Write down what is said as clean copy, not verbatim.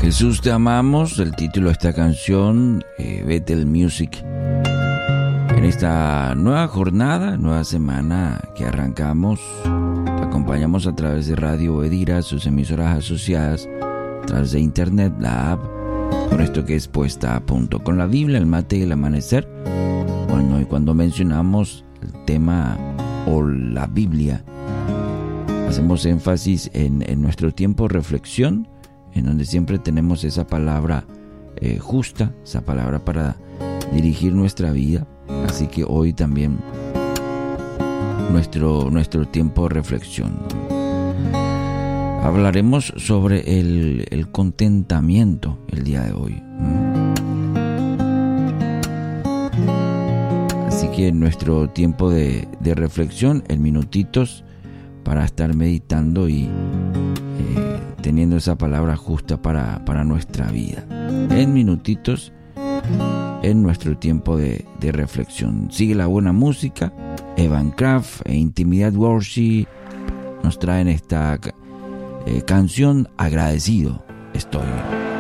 Jesús te amamos, el título de esta canción, Bethel Music. En esta nueva jornada, nueva semana que arrancamos, te acompañamos a través de Radio Bedira, sus emisoras asociadas, a través de internet, la app, con esto que es Puesta a Punto, con la Biblia, el mate y el amanecer. Bueno, y cuando mencionamos el tema o la Biblia, hacemos énfasis en nuestro tiempo de reflexión, en donde siempre tenemos esa palabra justa, esa palabra para dirigir nuestra vida. Así que hoy también nuestro tiempo de reflexión. Hablaremos sobre el contentamiento el día de hoy. Así que nuestro tiempo de reflexión, en minutitos, para estar meditando y teniendo esa palabra justa para nuestra vida. En minutitos, en nuestro tiempo de reflexión. Sigue la buena música. Evan Craft e Intimidad Worship nos traen esta canción, Agradecido Estoy.